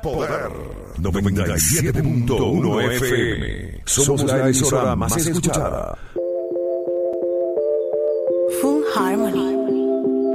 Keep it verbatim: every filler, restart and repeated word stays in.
Poder noventa y siete punto uno F M. Somos la emisora más escuchada. Full Harmony.